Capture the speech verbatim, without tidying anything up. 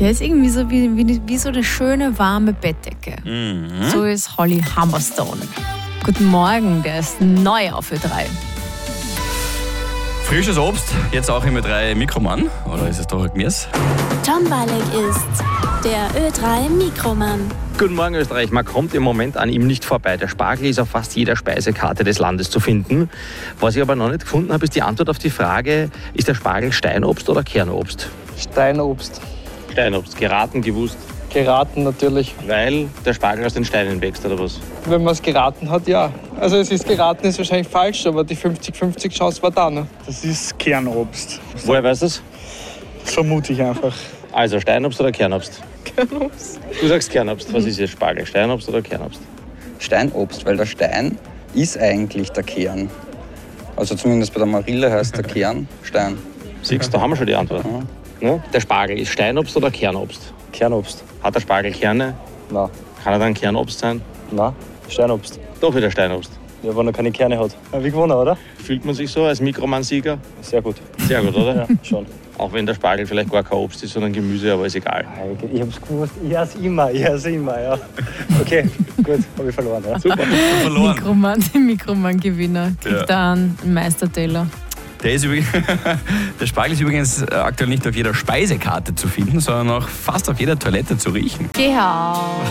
Der ist irgendwie so wie, wie, wie so eine schöne, warme Bettdecke. Mhm. So ist Holly Humberstone. Guten Morgen, der ist neu auf Ö drei. Frisches Obst, jetzt auch im Ö drei Mikroman. Oder ist es doch ein Gemüse? Tom Balek ist der Ö drei Mikroman. Guten Morgen Österreich, man kommt im Moment an ihm nicht vorbei. Der Spargel ist auf fast jeder Speisekarte des Landes zu finden. Was ich aber noch nicht gefunden habe, ist die Antwort auf die Frage, ist der Spargel Steinobst oder Kernobst? Steinobst. Steinobst, geraten, gewusst. Geraten natürlich. Weil der Spargel aus den Steinen wächst, oder was? Wenn man es geraten hat, ja. Also es ist geraten, ist wahrscheinlich falsch, aber die fünfzig fünfzig Chance war da. Ne? Das ist Kernobst. Woher weißt du das? Das vermute ich einfach. Also Steinobst oder Kernobst? Kernobst. Du sagst Kernobst. Was ist jetzt Spargel? Steinobst oder Kernobst? Steinobst, weil der Stein ist eigentlich der Kern. Also zumindest bei der Marille heißt der Kern Stein. Siehst du, da haben wir schon die Antwort. Ja? Der Spargel ist Steinobst oder Kernobst? Kernobst. Hat der Spargel Kerne? Na, Kann er dann Kernobst sein? na, Steinobst. Doch wieder Steinobst. Ja, wenn er keine Kerne hat. Wie gewonnen, oder? Fühlt man sich so als Mikroman-Sieger? Sehr gut. Sehr gut, oder? Ja, schon. Auch wenn der Spargel vielleicht gar kein Obst ist, sondern Gemüse, aber ist egal. Ich hab's gewusst. Ich hab's immer, ich hab's immer, ja. Okay, gut, hab ich verloren. Ja. Super. Verloren. Mikroman, der Mikroman-Gewinner kriegt Ja. da einen Meisterteller. Der, ist übrigens, der Spargel ist übrigens aktuell nicht auf jeder Speisekarte zu finden, sondern auch fast auf jeder Toilette zu riechen. Geh auf!